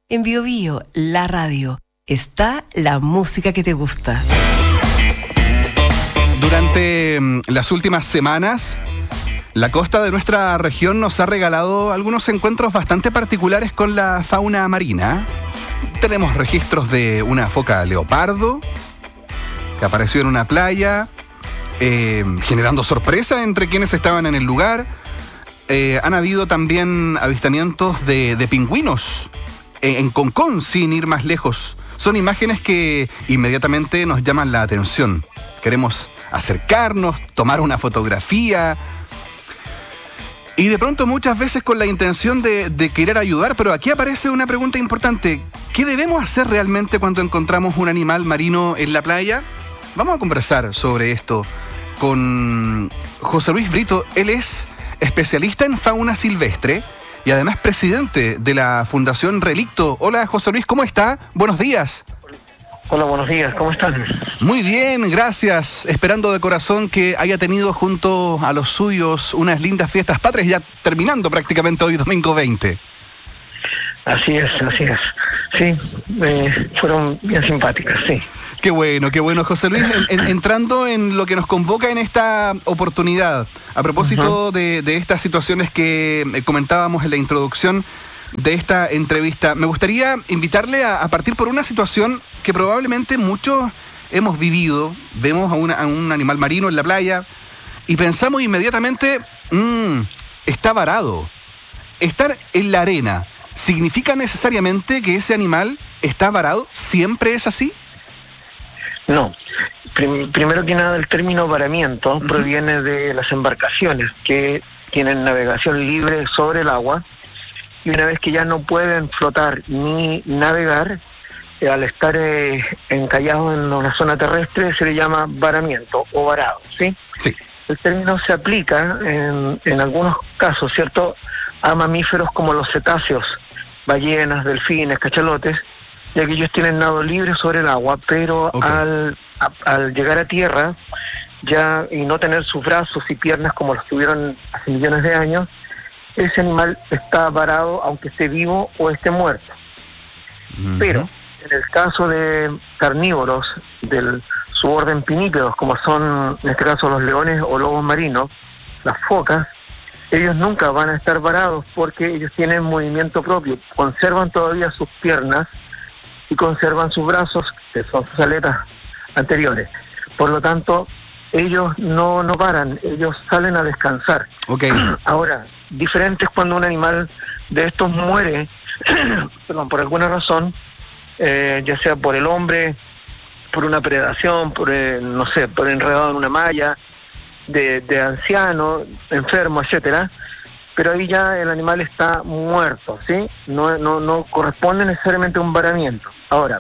En BioBio, la radio, está la música que te gusta. Durante las últimas semanas, la costa de nuestra región nos ha regalado algunos encuentros bastante particulares con la fauna marina. Tenemos registros de una foca leopardo que apareció en una playa, generando sorpresa entre quienes estaban en el lugar. Han habido también avistamientos de pingüinos en Concón, sin ir más lejos. Son imágenes que inmediatamente nos llaman la atención. Queremos acercarnos, tomar una fotografía y de pronto muchas veces con la intención de querer ayudar, pero aquí aparece una pregunta importante. ¿Qué debemos hacer realmente cuando encontramos un animal marino en la playa? Vamos a conversar sobre esto con José Luis Brito. Él es especialista en fauna silvestre y además presidente de la Fundación Relicto. Hola José Luis, ¿cómo está? Buenos días. Hola, buenos días, ¿cómo están? Muy bien, gracias. Esperando de corazón que haya tenido junto a los suyos unas lindas fiestas patrias, ya terminando prácticamente hoy, domingo 20. Así es. Sí, fueron bien simpáticas, sí. Qué bueno, José Luis. Entrando en lo que nos convoca en esta oportunidad, a propósito de estas situaciones que comentábamos en la introducción de esta entrevista, me gustaría invitarle a partir por una situación que probablemente muchos hemos vivido. Vemos a un animal marino en la playa y pensamos inmediatamente, está varado. Estar en la arena, ¿significa necesariamente que ese animal está varado? ¿Siempre es así? No. Primero que nada, el término varamiento proviene de las embarcaciones que tienen navegación libre sobre el agua, y una vez que ya no pueden flotar ni navegar, al estar encallados en una zona terrestre se le llama varamiento o varado, ¿sí? Sí. El término se aplica en algunos casos, ¿cierto?, a mamíferos como los cetáceos, ballenas, delfines, cachalotes, ya que ellos tienen nado libre sobre el agua, pero okay, al llegar a tierra ya y no tener sus brazos y piernas como los tuvieron hace millones de años, ese animal está varado aunque esté vivo o esté muerto. Pero en el caso de carnívoros del suborden pinípedos, como son en este caso los leones o lobos marinos, las focas, ellos nunca van a estar varados porque ellos tienen movimiento propio, conservan todavía sus piernas y conservan sus brazos, que son sus aletas anteriores. Por lo tanto, ellos no paran, ellos salen a descansar. Okay. Ahora, diferente es cuando un animal de estos muere, por alguna razón, ya sea por el hombre, por una predación, por enredado en una malla, de anciano, enfermo, etcétera, pero ahí ya el animal está muerto, ¿sí? No corresponde necesariamente a un varamiento. Ahora,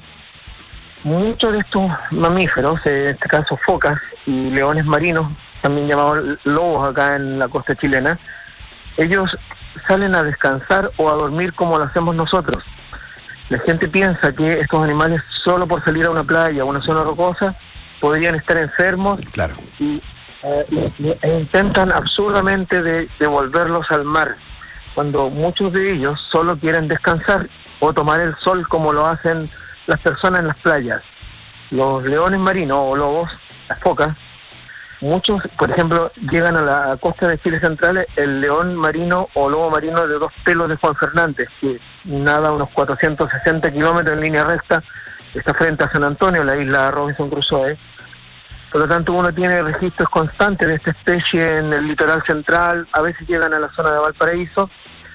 muchos de estos mamíferos, en este caso focas y leones marinos, también llamados lobos acá en la costa chilena, ellos salen a descansar o a dormir como lo hacemos nosotros. La gente piensa que estos animales, solo por salir a una playa o una zona rocosa, podrían estar enfermos. Claro. Y intentan absurdamente devolverlos al mar, cuando muchos de ellos solo quieren descansar o tomar el sol como lo hacen las personas en las playas. Los leones marinos o lobos, las focas, muchos, por ejemplo, llegan a la costa de Chile Central, el león marino o lobo marino de dos pelos de Juan Fernández, que nada unos 460 kilómetros en línea recta, está frente a San Antonio, la isla Robinson Crusoe. Por lo tanto, uno tiene registros constantes de esta especie en el litoral central, a veces llegan a la zona de Valparaíso,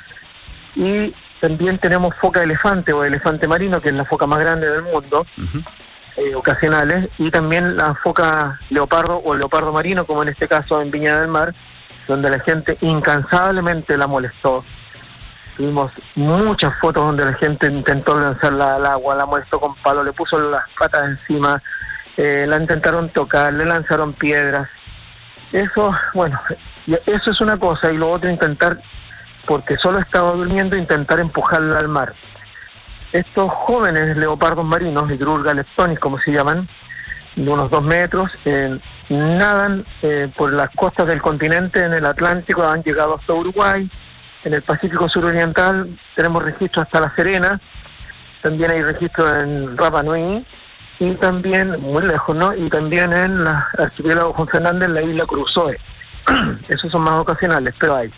y también tenemos foca elefante o elefante marino, que es la foca más grande del mundo, ocasionales, y también la foca leopardo o leopardo marino, como en este caso en Viña del Mar, donde la gente incansablemente la molestó. Tuvimos muchas fotos donde la gente intentó lanzarla al agua, la molestó con palo, le puso las patas encima, la intentaron tocar, le lanzaron piedras. Eso es una cosa, y lo otro, intentar, porque solo estaba durmiendo, intentar empujarla al mar. Estos jóvenes leopardos marinos, Hydrurga leptonis como se llaman, de unos 2 metros, nadan por las costas del continente. En el Atlántico han llegado hasta Uruguay, en el Pacífico suroriental tenemos registro hasta La Serena, también hay registros en Rapa Nui, y también, muy lejos, ¿no? Y también en la archipiélago Juan Fernández, en la isla Crusoe. Esos son más ocasionales, pero hay.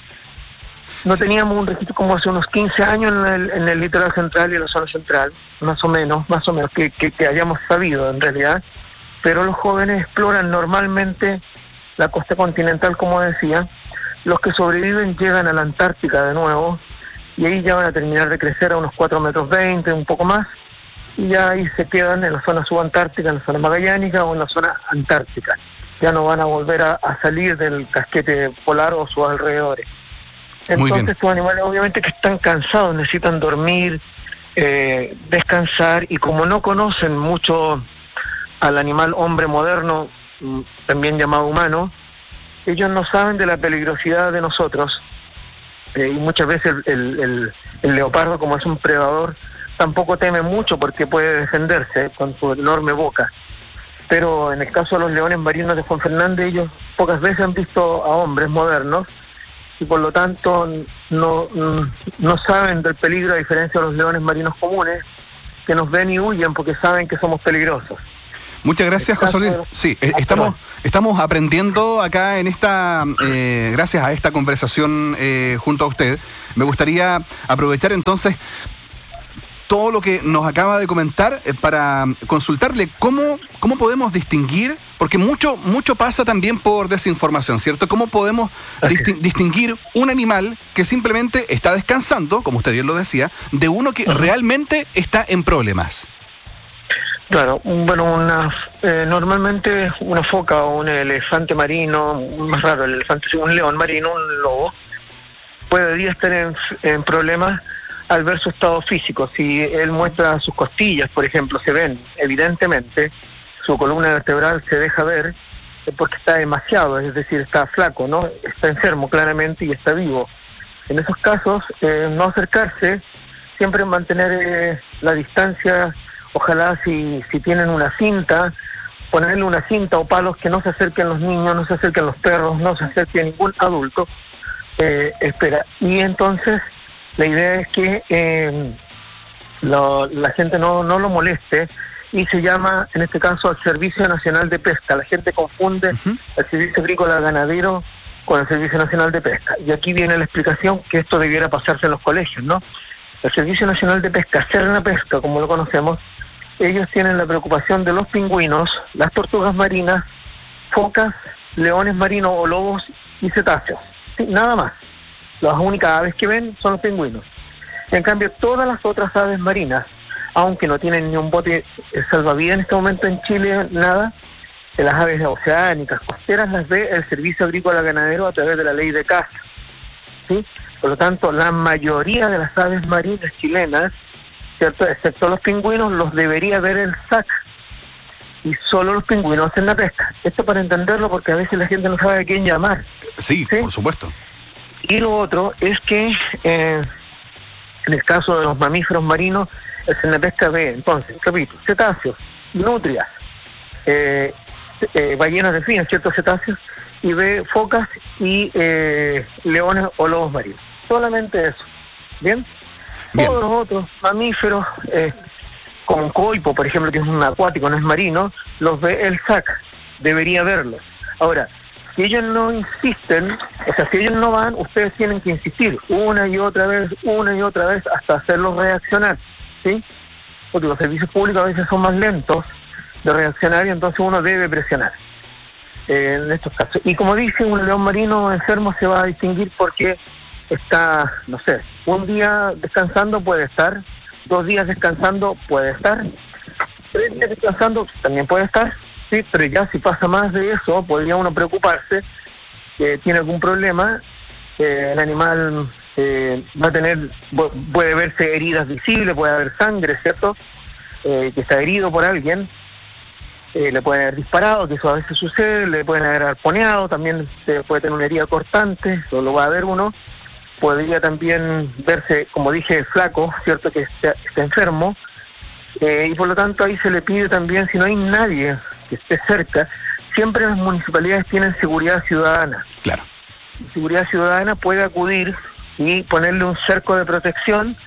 No teníamos un registro como hace unos 15 años en el litoral central y en la zona central, más o menos, que hayamos sabido en realidad, pero los jóvenes exploran normalmente la costa continental, como decía. Los que sobreviven llegan a la Antártica de nuevo, y ahí ya van a terminar de crecer a unos 4,20 metros, un poco más, y ya ahí se quedan en la zona subantártica, en la zona magallánica o en la zona antártica. Ya no van a volver a salir del casquete polar o sus alrededores. Entonces estos animales obviamente que están cansados, necesitan dormir, descansar, y como no conocen mucho al animal hombre moderno, también llamado humano, ellos no saben de la peligrosidad de nosotros, y muchas veces el leopardo, como es un predador, tampoco teme mucho porque puede defenderse con su enorme boca. Pero en el caso de los leones marinos de Juan Fernández, ellos pocas veces han visto a hombres modernos, y por lo tanto no saben del peligro, a diferencia de los leones marinos comunes, que nos ven y huyen porque saben que somos peligrosos. Muchas gracias, José Luis. Sí, estamos aprendiendo acá en esta, gracias a esta conversación junto a usted. Me gustaría aprovechar entonces todo lo que nos acaba de comentar para consultarle cómo podemos distinguir, porque mucho pasa también por desinformación, ¿cierto? ¿Cómo podemos distinguir un animal que simplemente está descansando, como usted bien lo decía, de uno que realmente está en problemas? Claro, bueno, normalmente una foca o un elefante marino, más raro, el elefante, un león marino, un lobo, podría estar en problemas al ver su estado físico. Si él muestra sus costillas, por ejemplo, se ven evidentemente, su columna vertebral se deja ver, porque está demasiado, es decir, está flaco, ¿no? Está enfermo claramente y está vivo. En esos casos, no acercarse, siempre mantener la distancia. Ojalá si tienen una cinta, ponerle una cinta o palos, que no se acerquen los niños, no se acerquen los perros, no se acerque ningún adulto. Espera. Y entonces la idea es que la gente no lo moleste, y se llama, en este caso, al Servicio Nacional de Pesca. La gente confunde el Servicio Agrícola Ganadero con el Servicio Nacional de Pesca. Y aquí viene la explicación que esto debiera pasarse en los colegios, ¿no? El Servicio Nacional de Pesca, Pesca, como lo conocemos, ellos tienen la preocupación de los pingüinos, las tortugas marinas, focas, leones marinos o lobos y cetáceos. Sí, nada más. Las únicas aves que ven son los pingüinos. En cambio, todas las otras aves marinas, aunque no tienen ni un bote salvavidas en este momento en Chile, nada, las aves oceánicas, costeras, las ve el Servicio Agrícola Ganadero a través de la ley de caza. ¿Sí? Por lo tanto, la mayoría de las aves marinas chilenas, ¿cierto?, excepto los pingüinos, los debería ver el SAC, y solo los pingüinos hacen la pesca. Esto para entenderlo, porque a veces la gente no sabe a quién llamar. Sí, por supuesto. Y lo otro es que en el caso de los mamíferos marinos, el Senapesca ve, entonces, repito, cetáceos, nutrias, ballenas delfines, ciertos cetáceos, y ve focas y leones o lobos marinos. Solamente eso. ¿Bien? Todos los otros mamíferos, como coipo, por ejemplo, que es un acuático, no es marino, los ve el SAC, debería verlos. Ahora, si ellos no insisten, o sea, si ellos no van, ustedes tienen que insistir una y otra vez, hasta hacerlos reaccionar, ¿sí? Porque los servicios públicos a veces son más lentos de reaccionar, y entonces uno debe presionar en estos casos. Y como dice, un león marino enfermo se va a distinguir porque está, no sé, un día descansando puede estar, 2 días descansando puede estar, 3 días descansando también puede estar, sí, pero ya si pasa más de eso, podría uno preocuparse que tiene algún problema. El animal va a tener, puede verse heridas visibles, puede haber sangre, ¿cierto?, que está herido por alguien, le pueden haber disparado, que eso a veces sucede, le pueden haber arponeado, también se puede tener una herida cortante, eso lo va a ver uno. Podría también verse, como dije, flaco, ¿cierto?, que está enfermo, y por lo tanto ahí se le pide también, si no hay nadie que esté cerca, siempre las municipalidades tienen seguridad ciudadana. Claro. Seguridad ciudadana puede acudir y ponerle un cerco de protección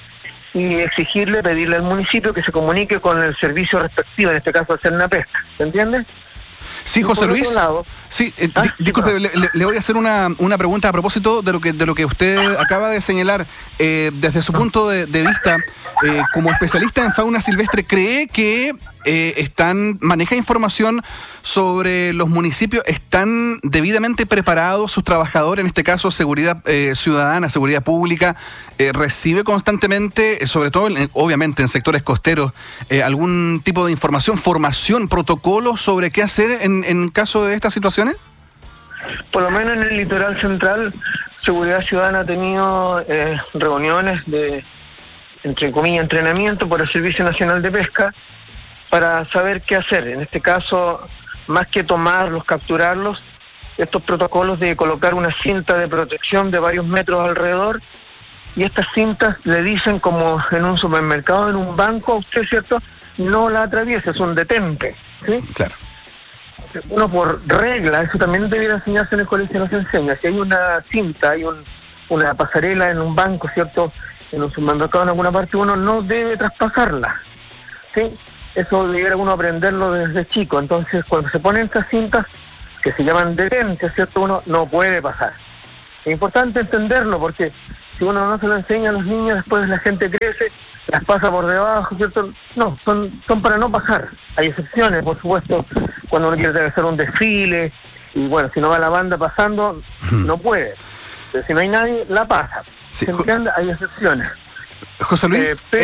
y exigirle, pedirle al municipio que se comunique con el servicio respectivo, en este caso el Cernapesca, ¿se entiende? Sí, José Luis. Sí, disculpe, le voy a hacer una pregunta a propósito de lo que usted acaba de señalar. Desde su punto de vista, como especialista en fauna silvestre, ¿cree que maneja información sobre los municipios? ¿Están debidamente preparados sus trabajadores, en este caso seguridad ciudadana, seguridad pública? ¿Recibe constantemente, sobre todo obviamente en sectores costeros, algún tipo de información, formación, protocolos sobre qué hacer en caso de estas situaciones? Por lo menos en el litoral central, Seguridad Ciudadana ha tenido reuniones de, entre comillas, entrenamiento por el Servicio Nacional de Pesca para saber qué hacer. En este caso, más que tomarlos, capturarlos, estos protocolos de colocar una cinta de protección de varios metros alrededor, y estas cintas le dicen, como en un supermercado, en un banco, a usted, ¿cierto?, no la atraviese, es un detente, ¿sí? Claro. Uno por regla, eso también debiera enseñarse en el colegio, no se enseña. Si hay una cinta, hay una pasarela en un banco, ¿cierto?, en un supermercado en alguna parte, uno no debe traspasarla, ¿sí? Eso debiera uno aprenderlo desde chico. Entonces, cuando se ponen estas cintas, que se llaman detentes, ¿cierto?, uno no puede pasar. Es importante entenderlo, porque si uno no se lo enseña a los niños, después la gente crece, las pasa por debajo, ¿cierto? No, son para no pasar. Hay excepciones, por supuesto, cuando uno quiere hacer un desfile, y bueno, si no va la banda pasando, no puede. Pero si no hay nadie, la pasa. Sí, ¿Se entiende? Hay excepciones. José Luis,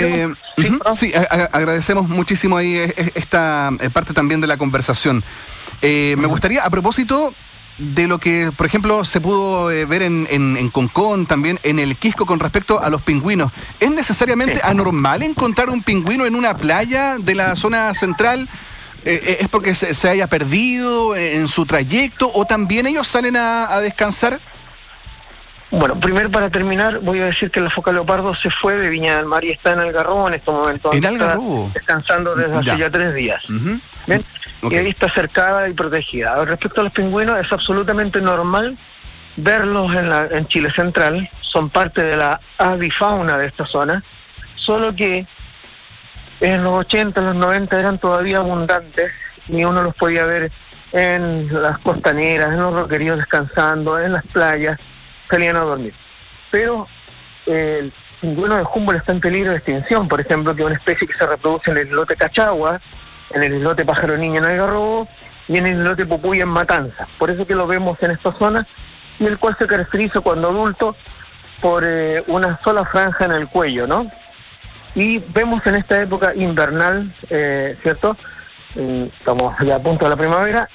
agradecemos muchísimo ahí esta parte también de la conversación. Me gustaría, a propósito de lo que, por ejemplo, se pudo ver en Concón, también en el Quisco, con respecto a los pingüinos, ¿es necesariamente anormal encontrar un pingüino en una playa de la zona central? ¿Es porque se haya perdido en su trayecto, o también ellos salen a descansar? Bueno, primero, para terminar, voy a decir que la foca leopardo se fue de Viña del Mar y está en Algarrobo en estos momentos. ¿En Algarrobo? Está descansando desde hace ya 3 días. ¿Bien? Okay. Y ahí está cercada y protegida. Respecto a los pingüinos, es absolutamente normal verlos en Chile Central. Son parte de la avifauna de esta zona, solo que en los 80, en los 90 eran todavía abundantes y uno los podía ver en las costaneras, en los roqueríos descansando, en las playas, salían a dormir. Pero el pingüino de Humboldt está en peligro de extinción, por ejemplo, que es una especie que se reproduce en el islote Cachagua, en el islote Pájaro Niño en Algarrobo y en el islote Pupuya en Matanza. Por eso que lo vemos en esta zona, y el cual se caracteriza cuando adulto por una sola franja en el cuello, ¿no? Y vemos en esta época invernal, ¿cierto? Estamos ya a punto de la primavera,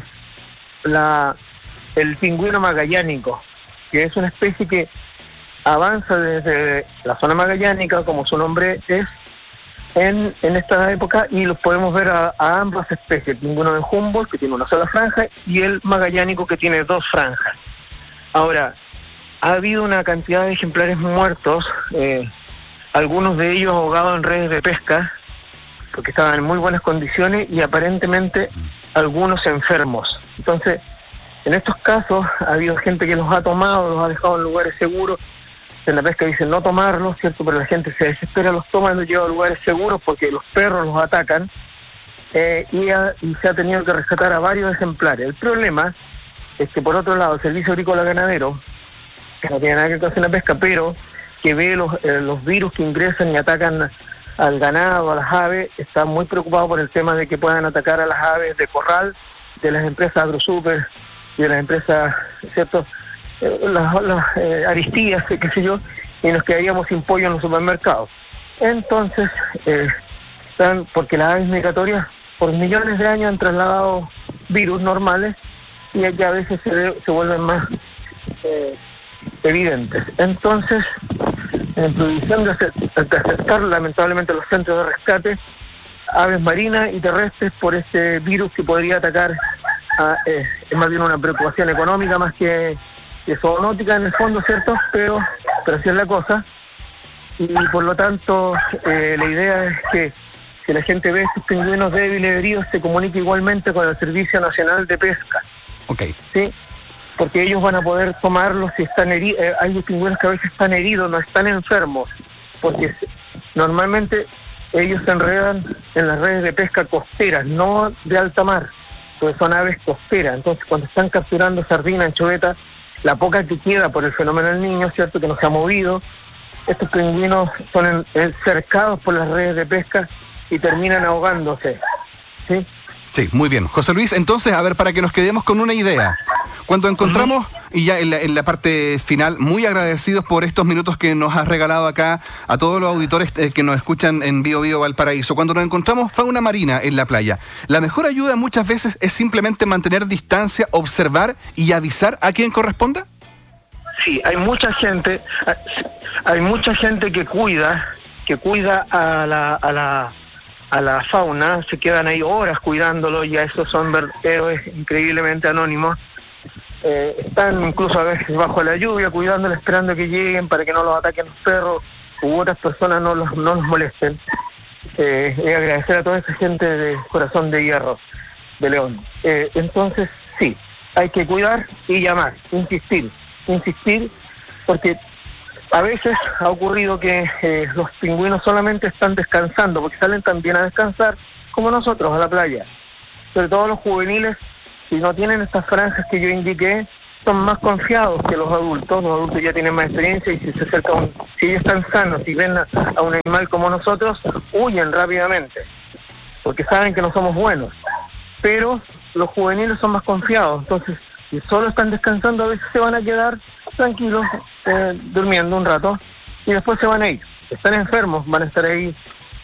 el pingüino magallánico, que es una especie que avanza desde la zona magallánica, como su nombre es, en esta época, y los podemos ver a ambas especies, el pingüino de Humboldt, que tiene una sola franja, y el magallánico, que tiene 2 franjas. Ahora, ha habido una cantidad de ejemplares muertos, algunos de ellos ahogados en redes de pesca, porque estaban en muy buenas condiciones, y aparentemente algunos enfermos. Entonces, en estos casos ha habido gente que los ha tomado, los ha dejado en lugares seguros. En la pesca dicen no tomarlos, ¿cierto? Pero la gente se desespera, los toma y los lleva a lugares seguros porque los perros los atacan, y se ha tenido que rescatar a varios ejemplares. El problema es que, por otro lado, el Servicio Agrícola Ganadero, que no tiene nada que ver con la pesca, pero que ve los virus que ingresan y atacan al ganado, a las aves, está muy preocupado por el tema de que puedan atacar a las aves de corral, de las empresas AgroSuper y de las empresas, ¿cierto?, las Aristías, qué sé yo, y nos quedaríamos sin pollo en los supermercados. Entonces, porque las aves migratorias por millones de años han trasladado virus normales, y ya a veces se vuelven más evidentes. Entonces, en prohibición de aceptar lamentablemente los centros de rescate aves marinas y terrestres por este virus que podría atacar, es más bien una preocupación económica más que zoonótica en el fondo, ¿cierto? Pero así es la cosa, y por lo tanto la idea es que si la gente ve estos pingüinos débiles, heridos, se comunique igualmente con el Servicio Nacional de Pesca. Okay. ¿Sí? Porque ellos van a poder tomarlos si están heridos. Hay pingüinos que a veces están heridos, no están enfermos, porque normalmente ellos se enredan en las redes de pesca costeras, no de alta mar, porque son aves costeras. Entonces, cuando están capturando sardina, anchoveta, la poca que queda por el fenómeno del Niño, ¿cierto?, que no se ha movido, estos pingüinos son cercados por las redes de pesca y terminan ahogándose, ¿sí? Sí, muy bien. José Luis, entonces, a ver, para que nos quedemos con una idea. Cuando encontramos, y ya en la parte final, muy agradecidos por estos minutos que nos has regalado acá a todos los auditores que nos escuchan en Bio Bio Valparaíso. Cuando nos encontramos fauna marina en la playa, la mejor ayuda muchas veces es simplemente mantener distancia, observar y avisar a quien corresponda. Sí, hay mucha gente que cuida a la fauna, se quedan ahí horas cuidándolo, y a esos son héroes increíblemente anónimos. Están incluso a veces bajo la lluvia cuidándolo, esperando que lleguen para que no los ataquen los perros u otras personas no los molesten. Agradecer a toda esa gente de Corazón de Hierro de León. Entonces, sí, hay que cuidar y llamar, insistir, porque a veces ha ocurrido que los pingüinos solamente están descansando, porque salen también a descansar como nosotros a la playa. Sobre todo los juveniles, si no tienen estas franjas que yo indiqué, son más confiados que los adultos. Los adultos ya tienen más experiencia, y si se acerca si ellos están sanos y ven a un animal como nosotros, huyen rápidamente, porque saben que no somos buenos. Pero los juveniles son más confiados, entonces si solo están descansando, a veces se van a quedar tranquilos, durmiendo un rato, y después se van a ir. Están enfermos, van a estar ahí,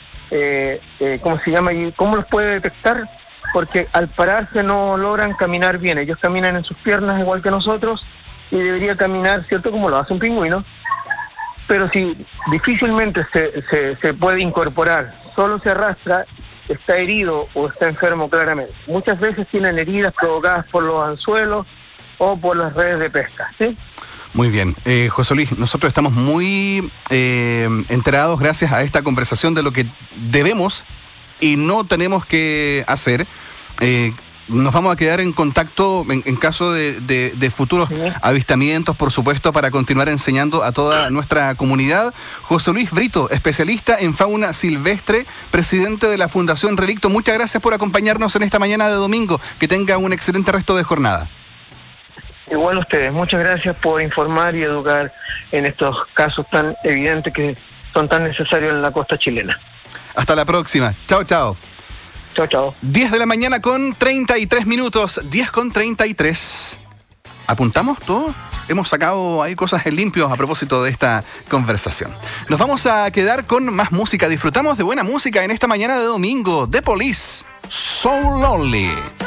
¿cómo se llama? ¿Y cómo los puede detectar? Porque al pararse no logran caminar bien. Ellos caminan en sus piernas igual que nosotros, y debería caminar, ¿cierto?, como lo hace un pingüino, pero si difícilmente se puede incorporar, solo se arrastra, está herido o está enfermo claramente. Muchas veces tienen heridas provocadas por los anzuelos o por las redes de pesca, ¿sí? Muy bien. José Luis, nosotros estamos muy enterados gracias a esta conversación de lo que debemos y no tenemos que hacer. Nos vamos a quedar en contacto en caso de futuros avistamientos, por supuesto, para continuar enseñando a toda nuestra comunidad. José Luis Brito, especialista en fauna silvestre, presidente de la Fundación Relicto. Muchas gracias por acompañarnos en esta mañana de domingo. Que tenga un excelente resto de jornada. Igual a ustedes. Muchas gracias por informar y educar en estos casos tan evidentes que son tan necesarios en la costa chilena. Hasta la próxima. Chao, chao. Chao, chao. 10 de la mañana con 33 minutos. 10 con 33. ¿Apuntamos todo? Hemos sacado ahí cosas en limpio a propósito de esta conversación. Nos vamos a quedar con más música. Disfrutamos de buena música en esta mañana de domingo. The Police, So Lonely.